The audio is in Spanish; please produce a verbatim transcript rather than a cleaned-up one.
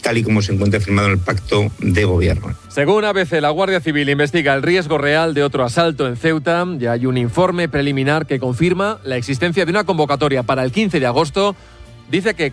tal y como se encuentra firmado en el pacto de gobierno. Según A B C, la Guardia Civil investiga el riesgo real de otro asalto en Ceuta. Ya hay un informe preliminar que confirma la existencia de una convocatoria para el quince de agosto. Dice que